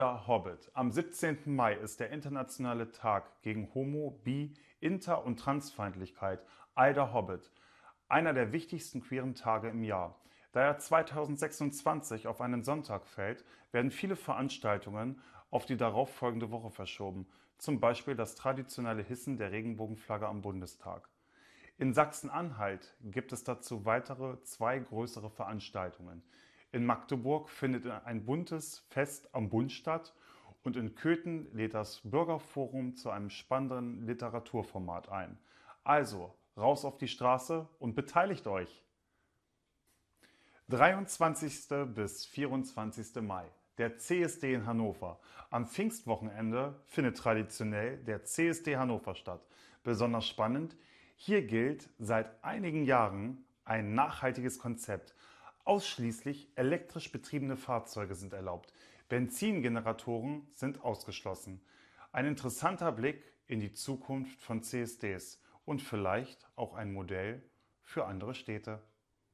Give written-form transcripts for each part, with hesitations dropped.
Hobbit. Am 17. Mai ist der internationale Tag gegen Homo-, Bi-, Inter- und Transfeindlichkeit, Eider Hobbit, einer der wichtigsten queeren Tage im Jahr. Da er 2026 auf einen Sonntag fällt, werden viele Veranstaltungen auf die darauffolgende Woche verschoben, zum Beispiel das traditionelle Hissen der Regenbogenflagge am Bundestag. In Sachsen-Anhalt gibt es dazu weitere 2 größere Veranstaltungen. In Magdeburg findet ein buntes Fest am Bund statt und in Köthen lädt das Bürgerforum zu einem spannenden Literaturformat ein. Also, raus auf die Straße und beteiligt euch! 23. bis 24. Mai. Der CSD in Hannover. Am Pfingstwochenende findet traditionell der CSD Hannover statt. Besonders spannend, hier gilt seit einigen Jahren ein nachhaltiges Konzept. Ausschließlich elektrisch betriebene Fahrzeuge sind erlaubt. Benzingeneratoren sind ausgeschlossen. Ein interessanter Blick in die Zukunft von CSDs und vielleicht auch ein Modell für andere Städte.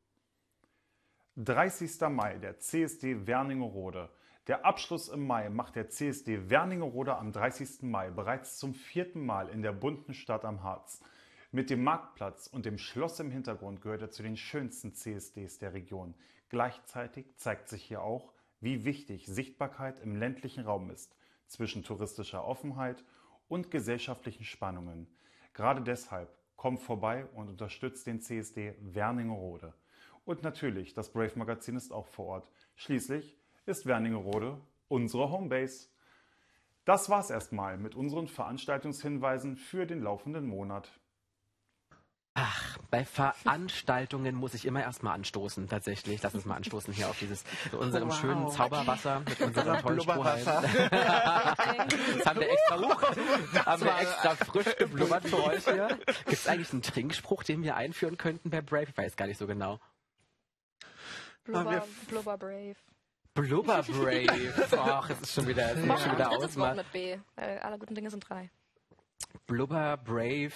30. Mai, der CSD Wernigerode. Der Abschluss im Mai macht der CSD Wernigerode am 30. Mai bereits zum 4. Mal in der bunten Stadt am Harz. Mit dem Marktplatz und dem Schloss im Hintergrund gehört er zu den schönsten CSDs der Region. Gleichzeitig zeigt sich hier auch, wie wichtig Sichtbarkeit im ländlichen Raum ist, zwischen touristischer Offenheit und gesellschaftlichen Spannungen. Gerade deshalb kommt vorbei und unterstützt den CSD Wernigerode. Und natürlich, das Brave Magazin ist auch vor Ort. Schließlich ist Wernigerode unsere Homebase. Das war's erstmal mit unseren Veranstaltungshinweisen für den laufenden Monat. Ach, bei Veranstaltungen muss ich immer erstmal anstoßen, tatsächlich. Lass uns mal anstoßen hier auf dieses, mit unserem schönen Zauberwasser, mit unserem tollen Strohhalm. Das haben wir extra frisch geblubbert für euch hier. Gibt es eigentlich einen Trinkspruch, den wir einführen könnten bei Brave? Ich weiß gar nicht so genau. Blubber Brave. Blubber Brave. Ach, es ist schon wieder, Das Wort mit B. Alle guten Dinge sind 3. Blubber Brave.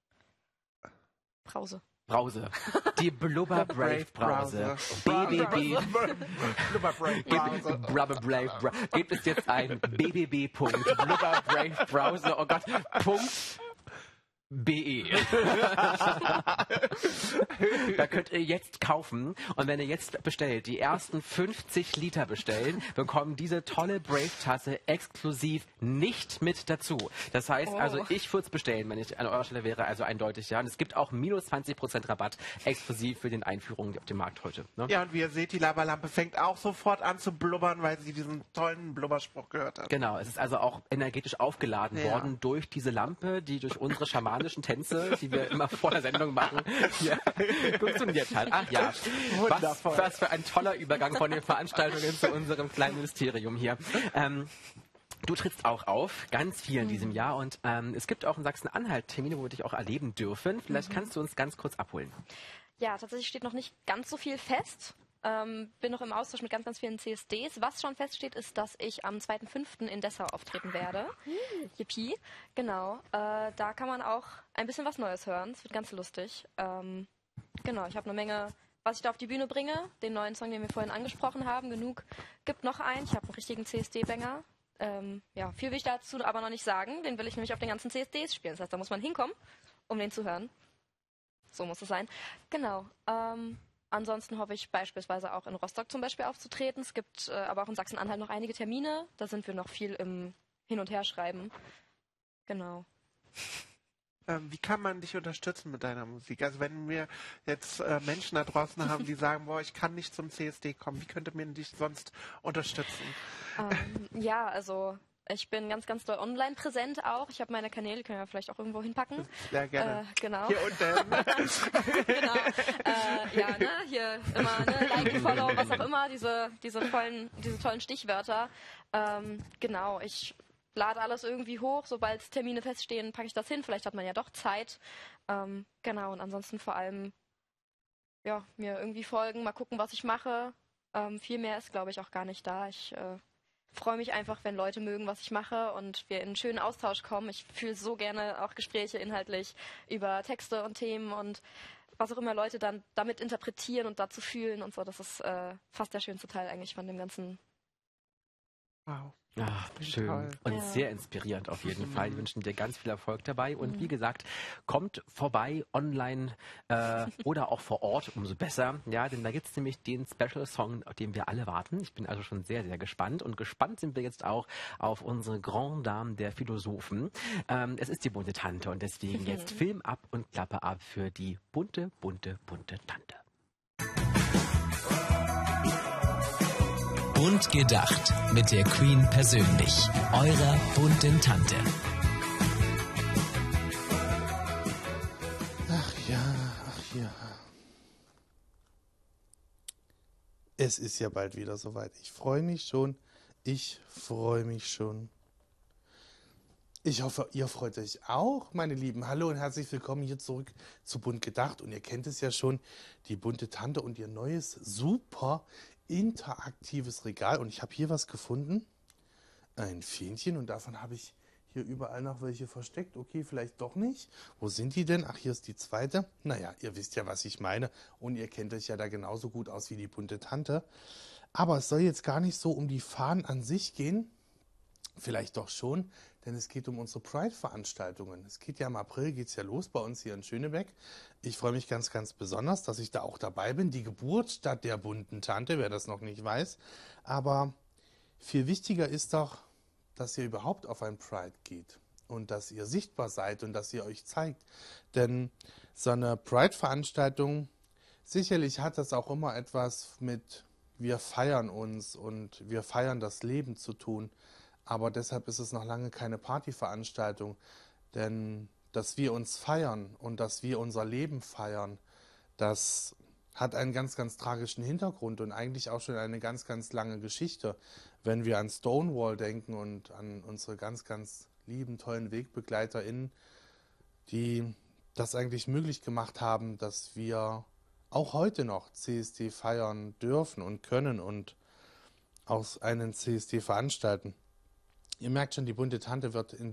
Brause. Die Blubber Brave Brause. BBB. Blubber Brave Brause. Gibt es jetzt ein BBB.Blubber Brave Brause. Oh Gott. .be. Da könnt ihr jetzt kaufen und wenn ihr jetzt bestellt, die ersten 50 Liter bestellen, bekommen diese tolle Brave-Tasse exklusiv nicht mit dazu. Das heißt also, ich würde es bestellen, wenn ich an eurer Stelle wäre, also eindeutig, ja. Und es gibt auch minus 20% Rabatt exklusiv für den Einführungen auf dem Markt heute. Ne? Ja, und wie ihr seht, die Laberlampe fängt auch sofort an zu blubbern, weil sie diesen tollen Blubberspruch gehört hat. Genau, es ist also auch energetisch aufgeladen worden durch diese Lampe, die durch unsere schamanischen Tänze, die wir immer vor der Sendung machen, hier funktioniert hat. Ach ja, was für ein toller Übergang von den Veranstaltungen zu unserem kleinen Ministerium hier. Du trittst auch auf, ganz viel in diesem Jahr und es gibt auch in Sachsen-Anhalt Termine, wo wir dich auch erleben dürfen. Vielleicht kannst du uns ganz kurz abholen. Ja, tatsächlich steht noch nicht ganz so viel fest. Bin noch im Austausch mit ganz vielen CSDs. Was schon feststeht, ist, dass ich am 2.5. in Dessau auftreten werde. Yippie. Genau. Da kann man auch ein bisschen was Neues hören. Es wird ganz lustig. Genau, ich habe eine Menge, was ich da auf die Bühne bringe. Den neuen Song, den wir vorhin angesprochen haben. Genug gibt noch einen. Ich habe einen richtigen CSD-Banger. Ja, viel will ich dazu aber noch nicht sagen. Den will ich nämlich auf den ganzen CSDs spielen. Das heißt, da muss man hinkommen, um den zu hören. So muss es sein. Genau. Ansonsten hoffe ich beispielsweise auch in Rostock zum Beispiel aufzutreten. Es gibt aber auch in Sachsen-Anhalt noch einige Termine. Da sind wir noch viel im Hin- und Herschreiben. Genau. Wie kann man dich unterstützen mit deiner Musik? Also wenn wir jetzt Menschen da draußen haben, die sagen, boah, ich kann nicht zum CSD kommen, wie könnte man dich sonst unterstützen? Ja, also ich bin ganz doll online präsent auch. Ich habe meine Kanäle, die können wir vielleicht auch irgendwo hinpacken. Sehr gerne. Genau. Hier unten. Genau. Ja, ne, hier immer, ne, Like, Follow, was auch immer, diese tollen Stichwörter. Genau, ich lade alles irgendwie hoch. Sobald Termine feststehen, packe ich das hin. Vielleicht hat man ja doch Zeit. Genau, und ansonsten vor allem, ja, mir irgendwie folgen, mal gucken, was ich mache. Viel mehr ist, glaube ich, auch gar nicht da. Ich freue mich einfach, wenn Leute mögen, was ich mache und wir in einen schönen Austausch kommen. Ich fühle so gerne auch Gespräche inhaltlich über Texte und Themen und was auch immer Leute dann damit interpretieren und dazu fühlen und so. Das ist fast der schönste Teil eigentlich von dem Ganzen. Wow. Ach, schön. Toll. Und sehr inspirierend auf jeden Fall. Wir wünschen dir ganz viel Erfolg dabei. Und wie gesagt, kommt vorbei online oder auch vor Ort, umso besser. Ja, denn da gibt es nämlich den Special Song, auf den wir alle warten. Ich bin also schon sehr, sehr gespannt. Und gespannt sind wir jetzt auch auf unsere Grand Dame der Philosophen. Es ist die bunte Tante und deswegen jetzt Film ab und Klappe ab für die bunte, bunte, bunte Tante. Bunt gedacht mit der Queen persönlich, eurer bunten Tante. Ach ja. Es ist ja bald wieder soweit. Ich freue mich schon. Ich hoffe, ihr freut euch auch, meine Lieben. Hallo und herzlich willkommen hier zurück zu Bunt gedacht. Und ihr kennt es ja schon, die bunte Tante und ihr neues, super interaktives Regal. Und ich habe hier was gefunden. Ein Fähnchen. Und davon habe ich hier überall noch welche versteckt. Okay, vielleicht doch nicht. Wo sind die denn? Ach, hier ist die zweite. Naja, ihr wisst ja, was ich meine. Und ihr kennt euch ja da genauso gut aus wie die bunte Tante. Aber es soll jetzt gar nicht so um die Fahnen an sich gehen. Vielleicht doch schon, denn es geht um unsere Pride-Veranstaltungen. Es geht ja im April, geht es ja los bei uns hier in Schönebeck. Ich freue mich ganz, ganz besonders, dass ich da auch dabei bin. Die Geburtsstadt der bunten Tante, wer das noch nicht weiß. Aber viel wichtiger ist doch, dass ihr überhaupt auf ein Pride geht und dass ihr sichtbar seid und dass ihr euch zeigt. Denn so eine Pride-Veranstaltung, sicherlich hat das auch immer etwas mit wir feiern uns und wir feiern das Leben zu tun. Aber deshalb ist es noch lange keine Partyveranstaltung, denn dass wir uns feiern und dass wir unser Leben feiern, das hat einen ganz, ganz tragischen Hintergrund und eigentlich auch schon eine ganz, ganz lange Geschichte. Wenn wir an Stonewall denken und an unsere ganz, ganz lieben, tollen WegbegleiterInnen, die das eigentlich möglich gemacht haben, dass wir auch heute noch CSD feiern dürfen und können und auch einen CSD veranstalten. Ihr merkt schon, die bunte Tante wird in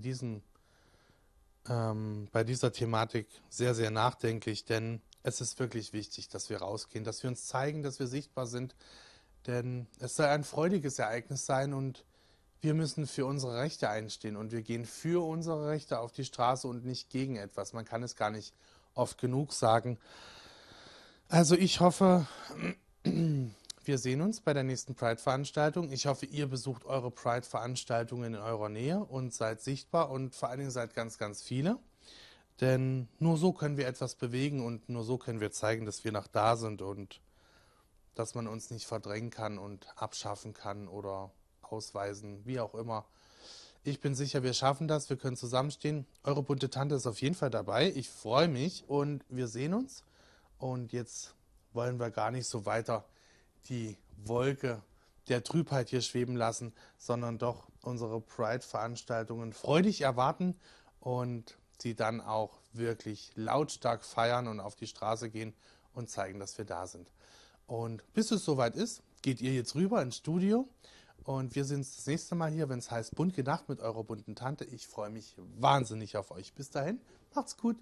bei dieser Thematik sehr, sehr nachdenklich, denn es ist wirklich wichtig, dass wir rausgehen, dass wir uns zeigen, dass wir sichtbar sind, denn es soll ein freudiges Ereignis sein und wir müssen für unsere Rechte einstehen und wir gehen für unsere Rechte auf die Straße und nicht gegen etwas. Man kann es gar nicht oft genug sagen. Also ich hoffe, wir sehen uns bei der nächsten Pride-Veranstaltung. Ich hoffe, ihr besucht eure Pride-Veranstaltungen in eurer Nähe und seid sichtbar und vor allen Dingen seid ganz, ganz viele. Denn nur so können wir etwas bewegen und nur so können wir zeigen, dass wir noch da sind und dass man uns nicht verdrängen kann und abschaffen kann oder ausweisen, wie auch immer. Ich bin sicher, wir schaffen das, wir können zusammenstehen. Eure bunte Tante ist auf jeden Fall dabei. Ich freue mich und wir sehen uns. Und jetzt wollen wir gar nicht so weiter die Wolke der Trübheit hier schweben lassen, sondern doch unsere Pride-Veranstaltungen freudig erwarten und sie dann auch wirklich lautstark feiern und auf die Straße gehen und zeigen, dass wir da sind. Und bis es soweit ist, geht ihr jetzt rüber ins Studio und wir sehen uns das nächste Mal hier, wenn es heißt Bunt gedacht mit eurer bunten Tante. Ich freue mich wahnsinnig auf euch. Bis dahin, macht's gut.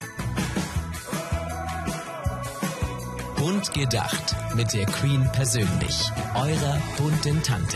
Bunt gedacht mit der Queen persönlich, eurer bunten Tante.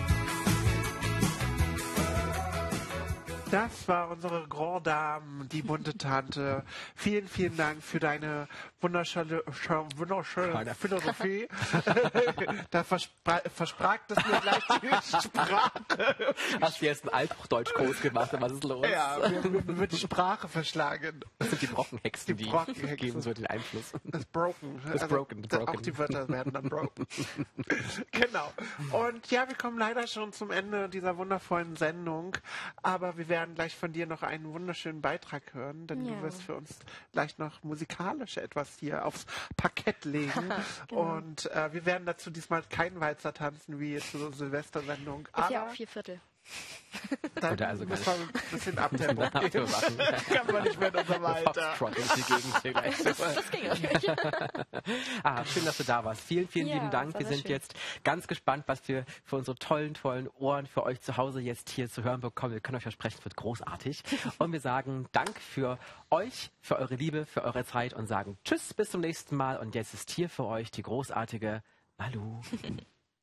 Das war unsere Grand Dame, die bunte Tante. Vielen, vielen Dank für deine wunderschöne Philosophie. Da versprach es mir gleich die Sprache. Hast du jetzt einen Althochdeutsch-Kurs gemacht? Was ist los? Ja, mir wird die Sprache verschlagen. Das sind die Brockenhexen, die geben so den Einfluss. Das Broken. Das broken. Auch die Wörter werden dann broken. Genau. Und ja, wir kommen leider schon zum Ende dieser wundervollen Sendung. Aber wir werden gleich von dir noch einen wunderschönen Beitrag hören, denn du wirst für uns gleich noch musikalisch etwas hier aufs Parkett legen. Genau. Und wir werden dazu diesmal kein Walzer tanzen, wie zur Silvestersendung. Ist ja auch 4/4. Dann oder also muss man ein bisschen Abtempo geben. Kann man nicht mehr in unserem Alter. Das ging natürlich. Schön, dass du da warst. Vielen, vielen lieben Dank. Wir sind schön. Jetzt ganz gespannt, was wir für unsere tollen Ohren für euch zu Hause jetzt hier zu hören bekommen. Wir können euch versprechen, es wird großartig. Und wir sagen Dank für euch, für eure Liebe, für eure Zeit und sagen Tschüss, bis zum nächsten Mal. Und jetzt ist hier für euch die großartige Malu.